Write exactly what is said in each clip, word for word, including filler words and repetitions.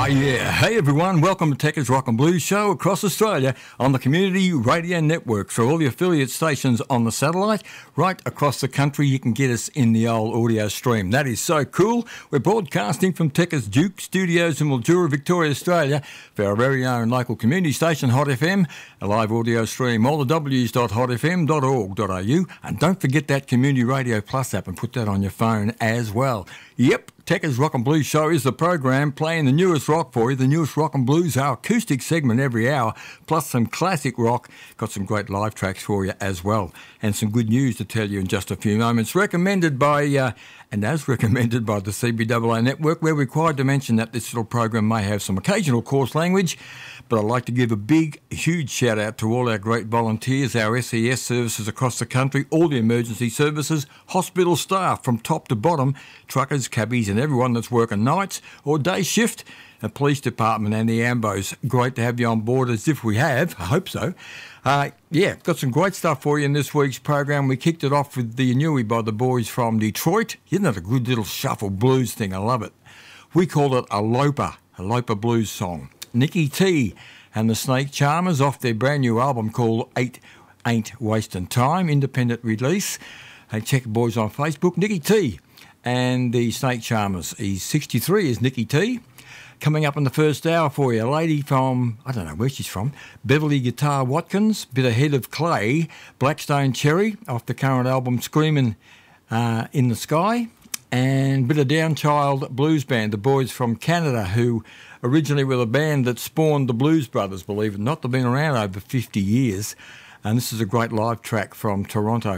Oh yeah, hey everyone, welcome to Techers Rock and Blues Show across Australia on the Community Radio Network. For all the affiliate stations on the satellite, right across the country you can get us in the old audio stream. That is so cool. We're broadcasting from Techers Duke Studios in Mildura, Victoria, Australia for our very own local community station Hot F M, a live audio stream, all the w's dot hot f m dot org dot a u, and don't forget that Community Radio Plus app and put that on your phone as well. Yep, Techers Rock and Blues Show is the program playing the newest rock for you, the newest rock and blues, our acoustic segment every hour, plus some classic rock. Got some great live tracks for you as well, and some good news to tell you in just a few moments. Recommended by, uh, and as recommended by the C B A A Network, we're required to mention that this little program may have some occasional coarse language, but I'd like to give a big, huge shout out to all our great volunteers, our S E S services across the country, all the emergency services, hospital staff from top to bottom, truckers, cabbies and everyone that's working nights or day shift, the police department and the Ambos. Great to have you on board, as if we have. I hope so. Uh, yeah, got some great stuff for you in this week's program. We kicked it off with the Anui by the boys from Detroit. Isn't that a good little shuffle blues thing? I love it. We call it a Loper, a Loper blues song. Nicky T and the Snake Charmers off their brand new album called Eight Ain't Wasting Time, independent release. Hey, check the boys on Facebook. Nicky T and the Snake Charmers. He's sixty-three, is Nicky T. Coming up in the first hour for you, a lady from, I don't know where she's from, Beverly Guitar Watkins, bit of Head of Clay, Blackstone Cherry off the current album Screaming uh, in the Sky, and bit of Downchild Blues Band, the boys from Canada who originally were the band that spawned the Blues Brothers, believe it or not. They've been around over fifty years, and this is a great live track from Toronto.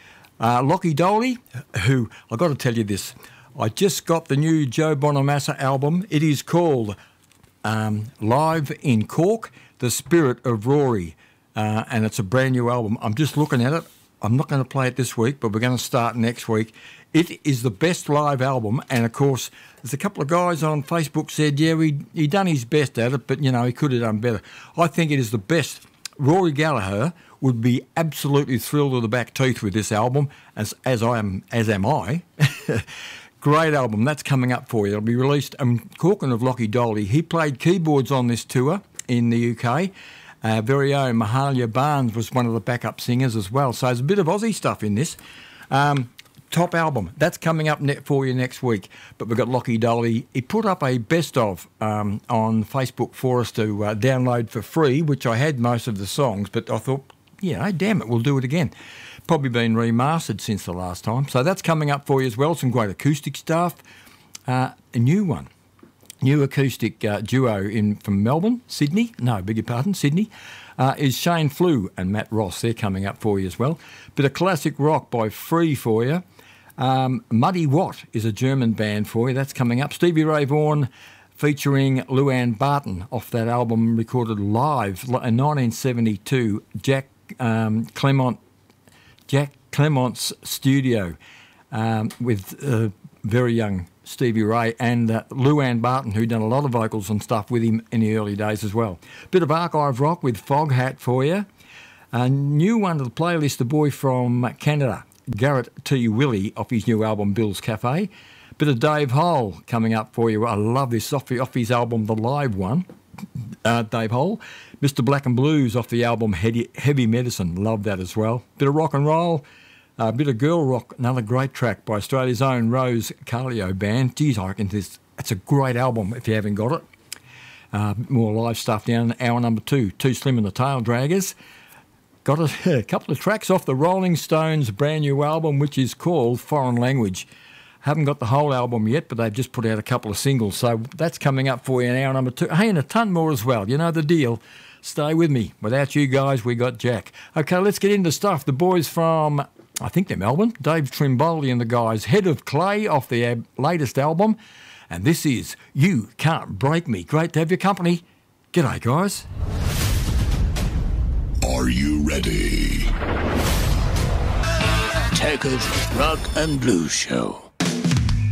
Uh, Lockie Doley, who, I've got to tell you this, I just got the new Joe Bonamassa album. It is called um, Live in Cork, The Spirit of Rory, uh, and it's a brand new album. I'm just looking at it. I'm not going to play it this week, but we're going to start next week. It is the best live album, and of course, there's a couple of guys on Facebook said, yeah, he he done his best at it, but, you know, he could have done better. I think it is the best. Rory Gallagher would be absolutely thrilled to the back teeth with this album, as as I am, as am I. Great album. That's coming up for you. It'll be released. I'm talking of Lockie Doley. He played keyboards on this tour in the U K. Our very own Mahalia Barnes was one of the backup singers as well. So there's a bit of Aussie stuff in this. Um, top album. That's coming up ne- for you next week. But we've got Lockie Doley. He put up a best of um, on Facebook for us to uh, download for free, which I had most of the songs, but I thought, yeah, damn it, we'll do it again. Probably been remastered since the last time. So that's coming up for you as well. Some great acoustic stuff. Uh, a new one. New acoustic uh, duo in from Melbourne, Sydney. No, beg your pardon, Sydney. Uh, is Shane Flew and Matt Ross. They're coming up for you as well. Bit of classic rock by Free for you. Um, Muddy Watt is a German band for you. That's coming up. Stevie Ray Vaughan featuring Luann Barton off that album recorded live in nineteen seventy-two. Jack um, Clement, Jack Clement's studio um, with uh, very young Stevie Ray and uh, Luann Barton, who done a lot of vocals and stuff with him in the early days as well. Bit of archive rock with Foghat for you. A new one to the playlist, the boy from Canada, Garrett T. Willie, off his new album Bill's Cafe. Bit of Dave Hole coming up for you. I love this off, off his album, the live one. Uh, Dave Hole. Mister Black and Blues off the album Heavy, Heavy Medicine. Love that as well. Bit of rock and roll. A uh, bit of girl rock. Another great track by Australia's own Rose Carlio Band. Geez, I reckon this, it's a great album if you haven't got it. Uh, more live stuff down hour number two. Too Slim and the Tail Draggers. Got a, a couple of tracks off the Rolling Stones' brand new album, which is called Foreign Language. Haven't got the whole album yet, but they've just put out a couple of singles. So that's coming up for you in hour number two. Hey, and a ton more as well. You know the deal. Stay with me. Without you guys, we got Jack. Okay, let's get into stuff. The boys from, I think they're Melbourne, Dave Trimboli and the guys, Head of Clay off their latest album. And this is You Can't Break Me. Great to have your company. G'day, guys. Are you ready? Techers Rock and Blues Show.